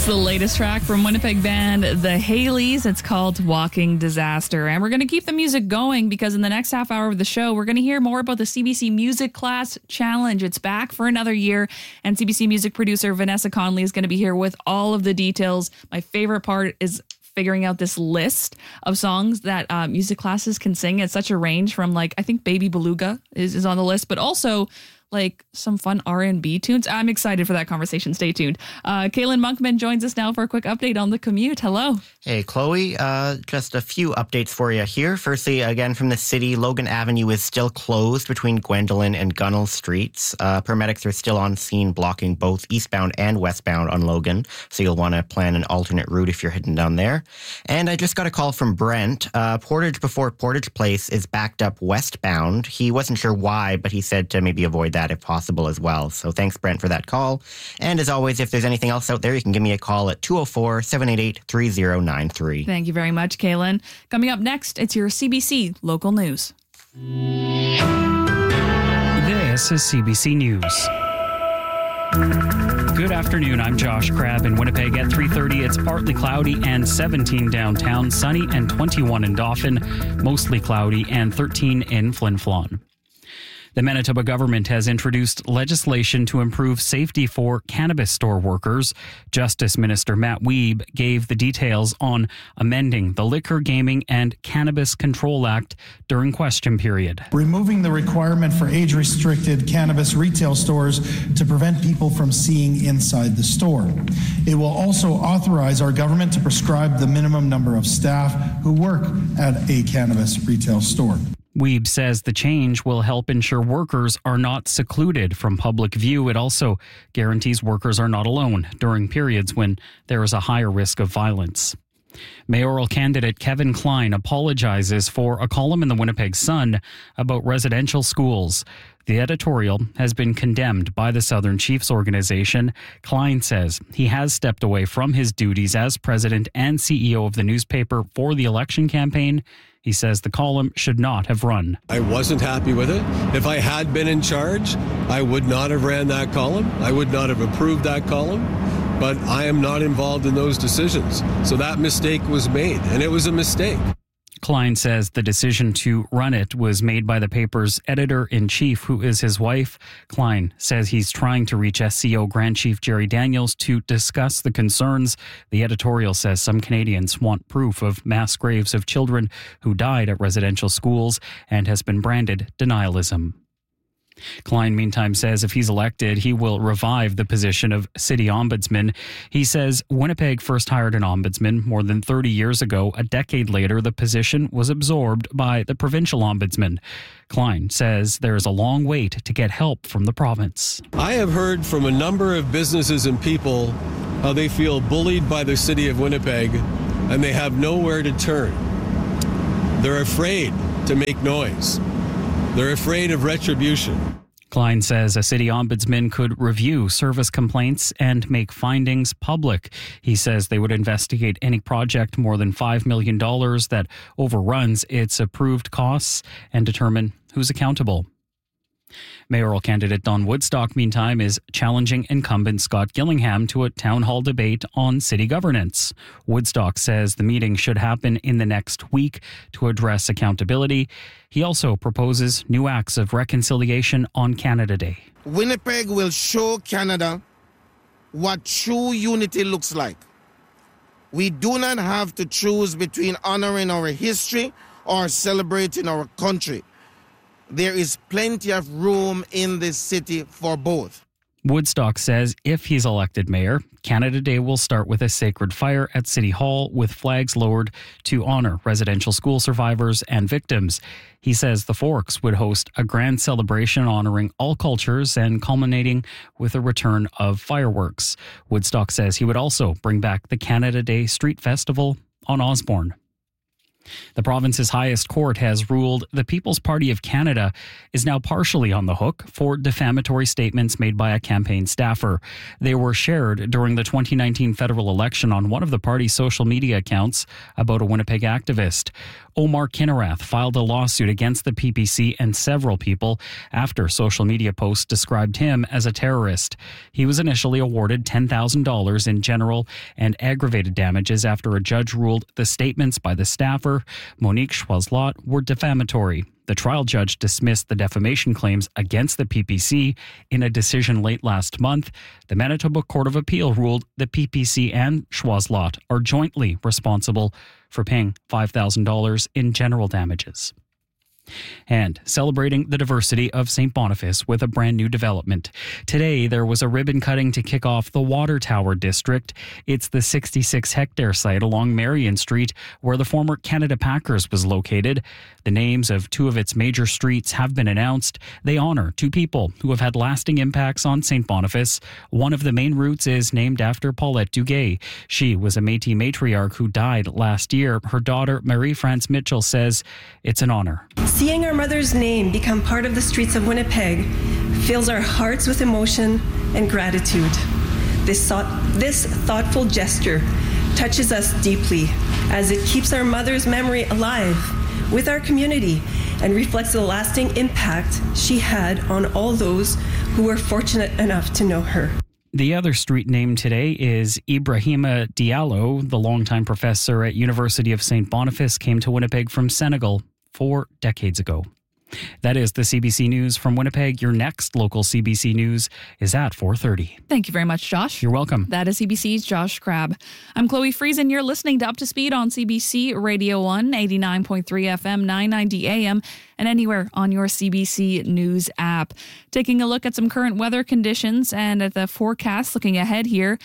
It's the latest track from Winnipeg band The Haleys. It's called Walking Disaster. And we're going to keep the music going because in the next half hour of the show, we're going to hear more about the CBC Music Class Challenge. It's back for another year. And CBC music producer Vanessa Conley is going to be here with all of the details. My favorite part is figuring out this list of songs that music classes can sing. It's such a range from, like, I think Baby Beluga is on the list, but also like some fun R&B tunes. I'm excited for that conversation. Stay tuned. Kaylin Monkman joins us now for a quick update on the commute. Hello. Hey, Chloe. Just a few updates for you here. Firstly, again, from the city, Logan Avenue is still closed between Gwendolyn and Gunnell Streets. Paramedics are still on scene blocking both eastbound and westbound on Logan, so you'll want to plan an alternate route if you're heading down there. And I just got a call from Brent. Portage before Portage Place is backed up westbound. He wasn't sure why, but he said to maybe avoid that if possible as well. So thanks, Brent, for that call. And as always, if there's anything else out there, you can give me a call at 204-788-3093. Thank you very much, Kaylin. Coming up next, it's your CBC local news. This is CBC News. Good afternoon, I'm Josh Crabb in Winnipeg. At 3:30, it's partly cloudy and 17 downtown, sunny and 21 in Dauphin, mostly cloudy and 13 in Flin Flon. The Manitoba government has introduced legislation to improve safety for cannabis store workers. Justice Minister Matt Wiebe gave the details on amending the Liquor, Gaming and Cannabis Control Act during question period. Removing the requirement for age-restricted cannabis retail stores to prevent people from seeing inside the store. It will also authorize our government to prescribe the minimum number of staff who work at a cannabis retail store. Wiebe says the change will help ensure workers are not secluded from public view. It also guarantees workers are not alone during periods when there is a higher risk of violence. Mayoral candidate Kevin Klein apologizes for a column in the Winnipeg Sun about residential schools. The editorial has been condemned by the Southern Chiefs organization. Klein says he has stepped away from his duties as president and CEO of the newspaper for the election campaign. He says the column should not have run. I wasn't happy with it. If I had been in charge, I would not have ran that column. I would not have approved that column. But I am not involved in those decisions. So that mistake was made, and it was a mistake. Klein says the decision to run it was made by the paper's editor-in-chief, who is his wife. Klein says he's trying to reach SCO Grand Chief Jerry Daniels to discuss the concerns. The editorial says some Canadians want proof of mass graves of children who died at residential schools and has been branded denialism. Klein, meantime, says if he's elected, he will revive the position of city ombudsman. He says Winnipeg first hired an ombudsman more than 30 years ago. A decade later, the position was absorbed by the provincial ombudsman. Klein says there is a long wait to get help from the province. I have heard from a number of businesses and people how they feel bullied by the city of Winnipeg and they have nowhere to turn. They're afraid to make noise. They're afraid of retribution. Klein says a city ombudsman could review service complaints and make findings public. He says they would investigate any project more than $5 million that overruns its approved costs and determine who's accountable. Mayoral candidate Don Woodstock, meantime, is challenging incumbent Scott Gillingham to a town hall debate on city governance. Woodstock says the meeting should happen in the next week to address accountability. He also proposes new acts of reconciliation on Canada Day. Winnipeg will show Canada what true unity looks like. We do not have to choose between honoring our history or celebrating our country. There is plenty of room in this city for both. Woodstock says if he's elected mayor, Canada Day will start with a sacred fire at City Hall with flags lowered to honor residential school survivors and victims. He says the Forks would host a grand celebration honoring all cultures and culminating with a return of fireworks. Woodstock says he would also bring back the Canada Day Street Festival on Osborne. The province's highest court has ruled the People's Party of Canada is now partially on the hook for defamatory statements made by a campaign staffer. They were shared during the 2019 federal election on one of the party's social media accounts about a Winnipeg activist. Omar Kinerath filed a lawsuit against the PPC and several people after social media posts described him as a terrorist. He was initially awarded $10,000 in general and aggravated damages after a judge ruled the statements by the staffer, Monique Schwazlot, were defamatory. The trial judge dismissed the defamation claims against the PPC in a decision late last month. The Manitoba Court of Appeal ruled the PPC and Schwazlot are jointly responsible for paying $5,000 in general damages. And celebrating the diversity of St. Boniface with a brand new development. Today, there was a ribbon cutting to kick off the Water Tower District. It's the 66-hectare site along Marion Street where the former Canada Packers was located. The names of two of its major streets have been announced. They honor two people who have had lasting impacts on St. Boniface. One of the main routes is named after Paulette Duguay. She was a Métis matriarch who died last year. Her daughter, Marie-France Mitchell, says it's an honor. Seeing our mother's name become part of the streets of Winnipeg fills our hearts with emotion and gratitude. This thoughtful gesture touches us deeply as it keeps our mother's memory alive with our community and reflects the lasting impact she had on all those who were fortunate enough to know her. The other street named today is Ibrahima Diallo. The longtime professor at University of St. Boniface came to Winnipeg from Senegal 4 decades ago. That is the CBC News from Winnipeg. Your next local CBC News is at 4:30. Thank you very much, Josh. You're welcome. That is CBC's Josh Crabb. I'm Chloe Friesen. You're listening to Up to Speed on CBC Radio 1, 89.3 FM, 990 AM, and anywhere on your CBC News app. Taking a look at some current weather conditions and at the forecast, looking ahead here.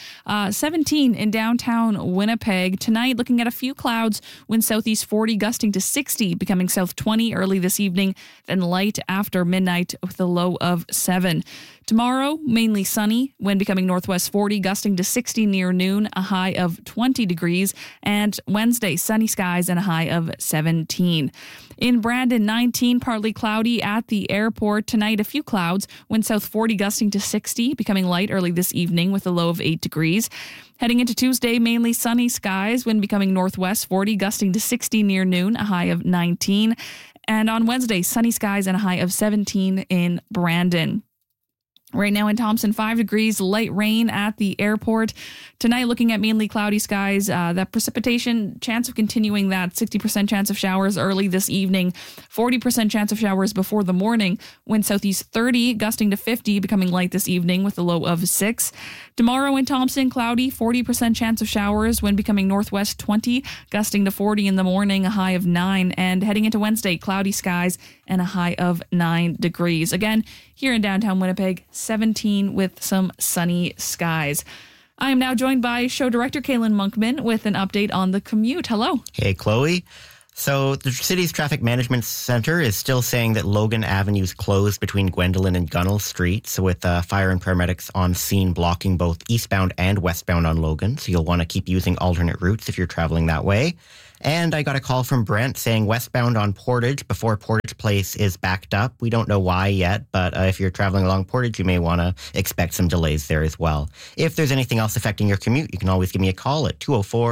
17 in downtown Winnipeg. Tonight, looking at a few clouds, wind southeast 40, gusting to 60, becoming south 20 early this evening, then light after midnight with a low of 7. Tomorrow, mainly sunny, wind becoming northwest 40, gusting to 60 near noon, a high of 20 degrees. And Wednesday, sunny skies and a high of 17. In Brandon, 19, partly cloudy at the airport. Tonight, a few clouds, wind south 40, gusting to 60, becoming light early this evening with a low of 8 degrees. Heading into Tuesday, mainly sunny skies, wind becoming northwest 40, gusting to 60 near noon, a high of 19. And on Wednesday, sunny skies and a high of 17 in Brandon. Right now in Thompson, 5 degrees, light rain at the airport. Tonight, looking at mainly cloudy skies, that precipitation, chance of continuing that 60% chance of showers early this evening, 40% chance of showers before the morning. Wind southeast 30, gusting to 50, becoming light this evening with a low of 6. Tomorrow in Thompson, cloudy, 40% chance of showers, wind becoming northwest 20, gusting to 40 in the morning, a high of 9. And heading into Wednesday, cloudy skies and a high of 9 degrees. Again, here in downtown Winnipeg, 17 with some sunny skies. I am now joined by show director Kaylin Monkman with an update on the commute. Hello. Hey, Chloe. So the city's traffic management center is still saying that Logan Avenue is closed between Gwendolen and Gunnell Streets, with fire and paramedics on scene blocking both eastbound and westbound on Logan. So you'll want to keep using alternate routes if you're traveling that way. And I got a call from Brent saying westbound on Portage before Portage Place is backed up. We don't know why yet, but if you're traveling along Portage, you may want to expect some delays there as well. If there's anything else affecting your commute, you can always give me a call at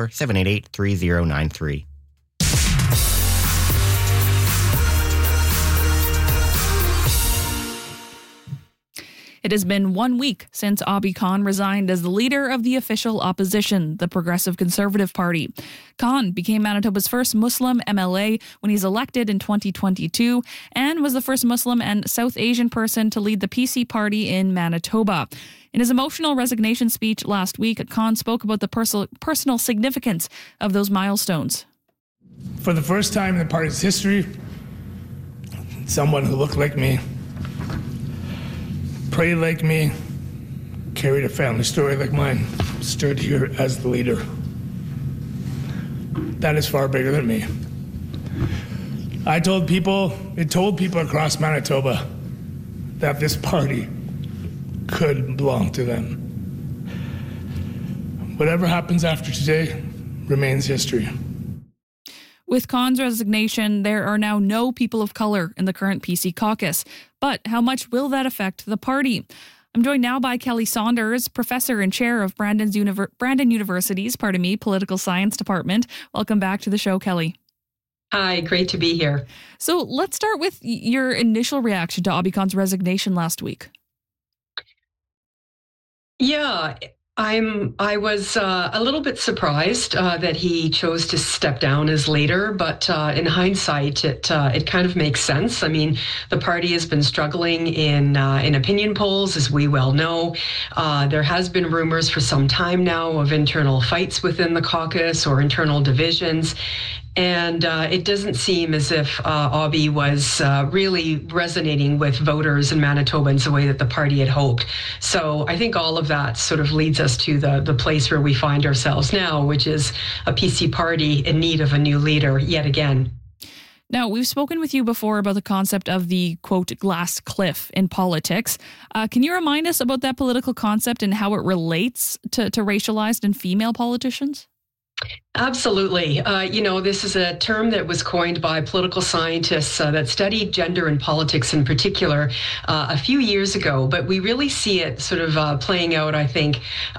204-788-3093. It has been 1 week since Abi Khan resigned as the leader of the official opposition, the Progressive Conservative Party. Khan became Manitoba's first Muslim MLA when he's elected in 2022 and was the first Muslim and South Asian person to lead the PC party in Manitoba. In his emotional resignation speech last week, Khan spoke about the personal significance of those milestones. For the first time in the party's history, someone who looked like me, prayed like me, carried a family story like mine, stood here as the leader. That is far bigger than me. It told people across Manitoba that this party could belong to them. Whatever happens after today remains history. With Khan's resignation, there are now no people of color in the current PC caucus. But how much will that affect the party? I'm joined now by Kelly Saunders, professor and chair of Brandon University's, Political Science Department. Welcome back to the show, Kelly. Hi, great to be here. So let's start with your initial reaction to Obby-Khan's resignation last week. Yeah, I was a little bit surprised that he chose to step down as leader, but in hindsight, it kind of makes sense. I mean, the party has been struggling in opinion polls, as we well know. There has been rumors for some time now of internal fights within the caucus or internal divisions. And it doesn't seem as if Obby was really resonating with voters in Manitobans the way that the party had hoped. So I think all of that sort of leads us to the place where we find ourselves now, which is a PC party in need of a new leader yet again. Now, we've spoken with you before about the concept of the, quote, glass cliff in politics. Can you remind us about that political concept and how it relates to racialized and female politicians? Absolutely. This is a term that was coined by political scientists that studied gender and politics in particular a few years ago, but we really see it sort of playing out, I think,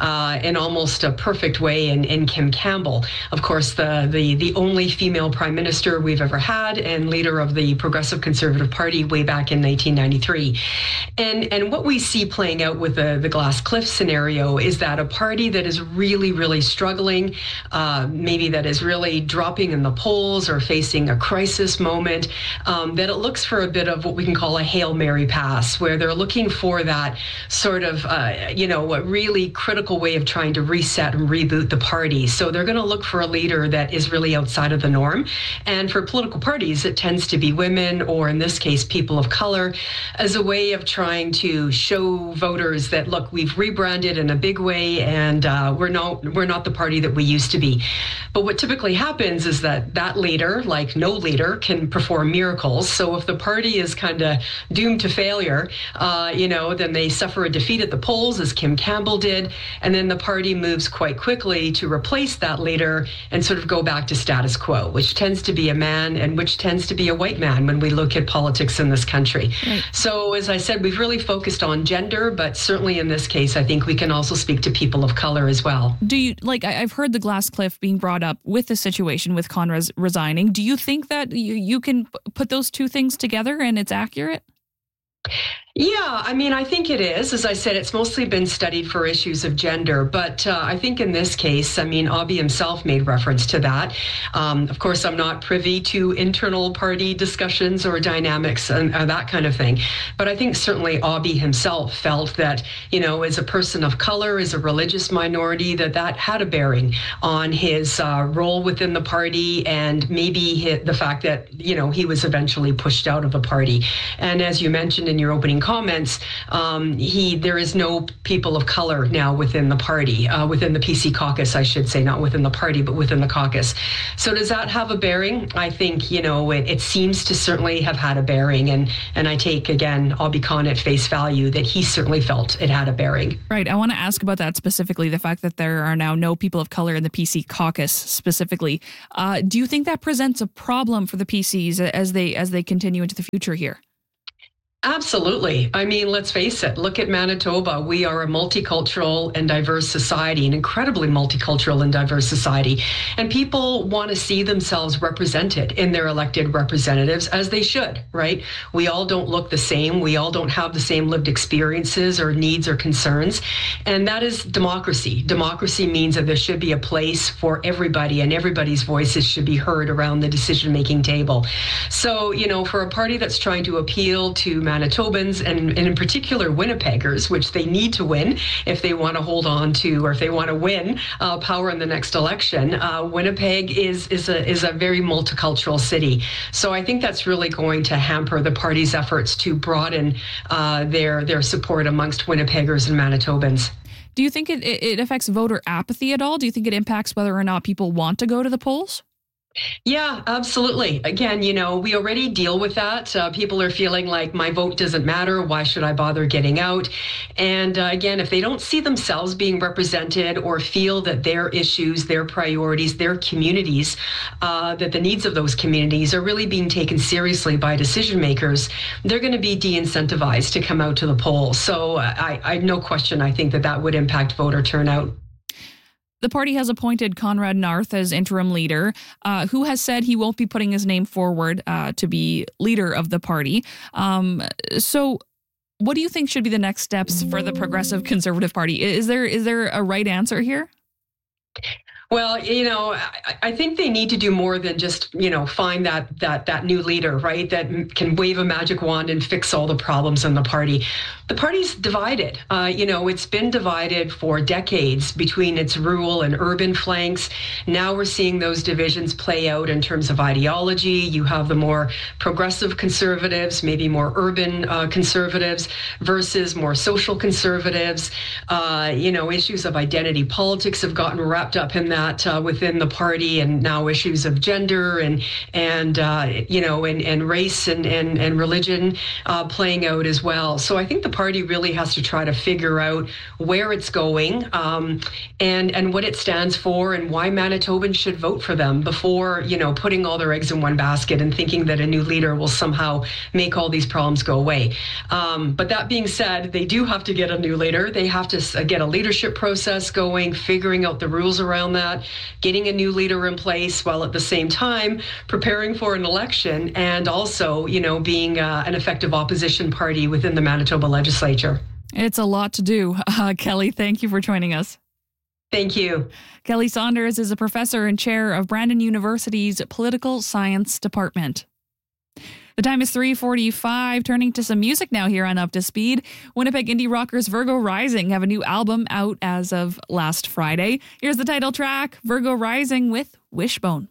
in almost a perfect way in Kim Campbell. Of course, the only female prime minister we've ever had and leader of the Progressive Conservative Party way back in 1993. And what we see playing out with the glass cliff scenario is that a party that is really, really struggling, maybe that is really dropping in the polls or facing a crisis moment, that it looks for a bit of what we can call a Hail Mary pass, where they're looking for that sort of, a really critical way of trying to reset and reboot the party. So they're going to look for a leader that is really outside of the norm. And for political parties, it tends to be women, or in this case, people of color, as a way of trying to show voters that, look, we've rebranded in a big way, and we're not the party that we used to be. But what typically happens is that leader, like no leader, can perform miracles. So if the party is kind of doomed to failure, then they suffer a defeat at the polls, as Kim Campbell did, and then the party moves quite quickly to replace that leader and sort of go back to status quo, which tends to be a man and which tends to be a white man when we look at politics in this country. Right. So as I said, we've really focused on gender, but certainly in this case, I think we can also speak to people of color as well. Do you, I've heard the glass cliff being brought up with the situation with Khan resigning. Do you think that you can put those two things together and it's accurate? Yeah, I mean, I think it is. As I said, it's mostly been studied for issues of gender. But I think in this case, I mean, Obby himself made reference to that. Of course, I'm not privy to internal party discussions or dynamics and that kind of thing. But I think certainly Obby himself felt that, as a person of color, as a religious minority, that had a bearing on his role within the party, and maybe the fact that, he was eventually pushed out of the party. And as you mentioned in your opening comments, there is no people of color now within the party, within the PC caucus, I should say, not within the party, but within the caucus. So does that have a bearing? I think, it seems to certainly have had a bearing. And I take, again, Obby-Khan at face value that he certainly felt it had a bearing. Right. I want to ask about that specifically, the fact that there are now no people of color in the PC caucus specifically. Do you think that presents a problem for the PCs as they continue into the future here? Absolutely. I mean, let's face it. Look at Manitoba. We are a multicultural and diverse society, an incredibly multicultural and diverse society. And people want to see themselves represented in their elected representatives, as they should, right? We all don't look the same. We all don't have the same lived experiences or needs or concerns. And that is democracy. Democracy means that there should be a place for everybody, and everybody's voices should be heard around the decision-making table. So, for a party that's trying to appeal to Manitobans and in particular Winnipeggers, which they need to win if they want to hold on to, or if they want to win power in the next election. Winnipeg is a very multicultural city. So I think that's really going to hamper the party's efforts to broaden their support amongst Winnipeggers and Manitobans. Do you think it affects voter apathy at all? Do you think it impacts whether or not people want to go to the polls? Yeah, absolutely. Again, we already deal with that. People are feeling like my vote doesn't matter. Why should I bother getting out? And again, if they don't see themselves being represented or feel that their issues, their priorities, their communities, that the needs of those communities are really being taken seriously by decision makers, they're going to be de-incentivized to come out to the polls. So I no question, I think that would impact voter turnout. The party has appointed Conrad Narth as interim leader, who has said he won't be putting his name forward to be leader of the party. So what do you think should be the next steps for the Progressive Conservative Party? Is there a right answer here? Well, I think they need to do more than just, find that new leader, right? That can wave a magic wand and fix all the problems in the party. The party's divided. It's been divided for decades between its rural and urban flanks. Now we're seeing those divisions play out in terms of ideology. You have the more progressive conservatives, maybe more urban conservatives versus more social conservatives. Issues of identity politics have gotten wrapped up in that within the party, and now issues of gender and race and religion playing out as well. So I think the party really has to try to figure out where it's going and what it stands for and why Manitobans should vote for them before putting all their eggs in one basket and thinking that a new leader will somehow make all these problems go away. But that being said, they do have to get a new leader. They have to get a leadership process going, figuring out the rules around that, getting a new leader in place while at the same time preparing for an election and also, being an effective opposition party within the Manitoba legislature. It's a lot to do. Kelly, thank you for joining us. Thank you. Kelly Saunders is a professor and chair of Brandon University's Political Science Department. The time is 3:45. Turning to some music now here on Up to Speed. Winnipeg indie rockers Virgo Rising have a new album out as of last Friday. Here's the title track, Virgo Rising with Wishbone.